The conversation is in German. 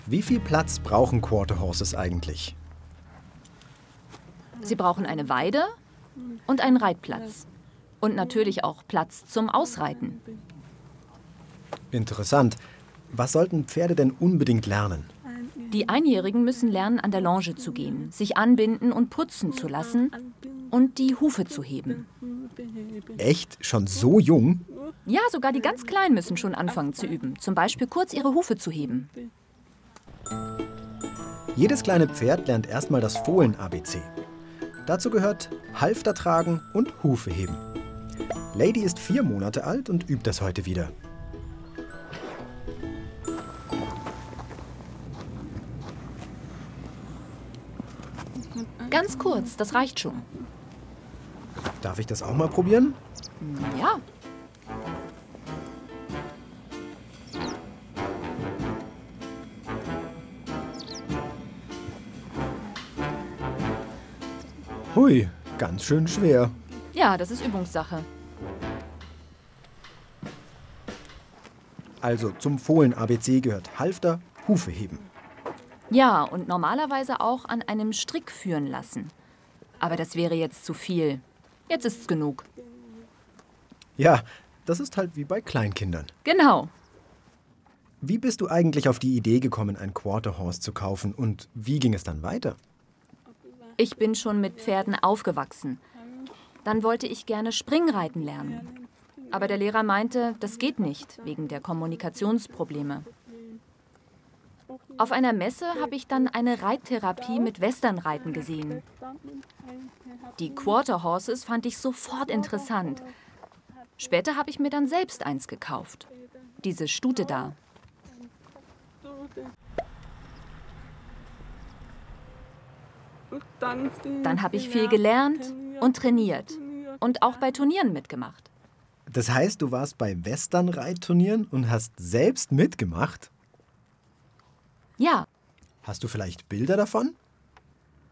Wie viel Platz brauchen Quarter Horses eigentlich? Sie brauchen eine Weide und einen Reitplatz. Und natürlich auch Platz zum Ausreiten. Interessant. Was sollten Pferde denn unbedingt lernen? Die Einjährigen müssen lernen, an der Longe zu gehen, sich anbinden und putzen zu lassen und die Hufe zu heben. Echt? Schon so jung? Ja, sogar die ganz Kleinen müssen schon anfangen zu üben. Zum Beispiel kurz ihre Hufe zu heben. Jedes kleine Pferd lernt erstmal das Fohlen-ABC. Dazu gehört Halfter tragen und Hufe heben. Lady ist 4 Monate alt und übt das heute wieder. Ganz kurz, das reicht schon. Darf ich das auch mal probieren? Ja. Hui, ganz schön schwer. Ja, das ist Übungssache. Also zum Fohlen-ABC gehört Halfter, Hufe heben. Ja, und normalerweise auch an einem Strick führen lassen. Aber das wäre jetzt zu viel. Jetzt ist's genug. Ja, das ist halt wie bei Kleinkindern. Genau. Wie bist du eigentlich auf die Idee gekommen, ein Quarter Horse zu kaufen und wie ging es dann weiter? Ich bin schon mit Pferden aufgewachsen. Dann wollte ich gerne Springreiten lernen. Aber der Lehrer meinte, das geht nicht, wegen der Kommunikationsprobleme. Auf einer Messe habe ich dann eine Reittherapie mit Westernreiten gesehen. Die Quarter Horses fand ich sofort interessant. Später habe ich mir dann selbst eins gekauft. Diese Stute da. Dann habe ich viel gelernt und trainiert. Und auch bei Turnieren mitgemacht. Das heißt, du warst bei Western-Reitturnieren und hast selbst mitgemacht? Ja, Hast du vielleicht Bilder davon?